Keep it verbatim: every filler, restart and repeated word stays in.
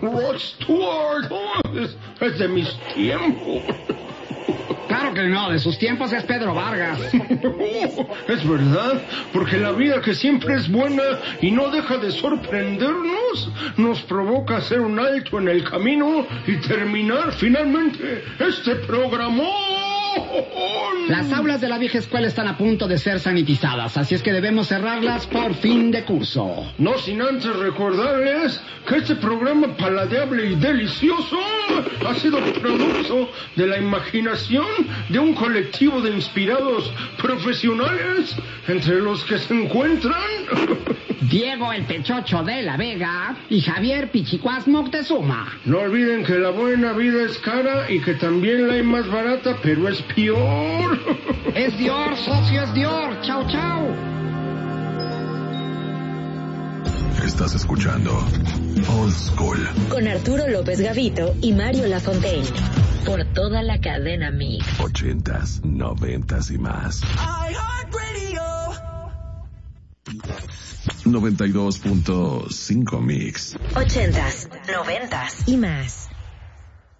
Rod Stewart, oh, es, es de mis tiempos. Claro que no, de sus tiempos es Pedro Vargas. Oh, es verdad, porque la vida que siempre es buena y no deja de sorprendernos, nos provoca hacer un alto en el camino y terminar finalmente este programón. Las aulas de la vieja escuela están a punto de ser sanitizadas, así es que debemos cerrarlas por fin de curso. No sin antes recordarles que este programa paladeable y delicioso ha sido producto de la imaginación de un colectivo de inspirados profesionales, entre los que se encuentran Diego el Pechocho de la Vega y Javier Pichicuás Moctezuma. No olviden que la buena vida es cara y que también la hay más barata, pero es peor. Es Dior, socio, es Dior. Chau, chau. Estás escuchando Old School con Arturo López Gavito y Mario Lafontaine por toda la cadena Mix. Ochentas, noventas y más. noventa y dos punto cinco Mix. Ochentas, noventas y más.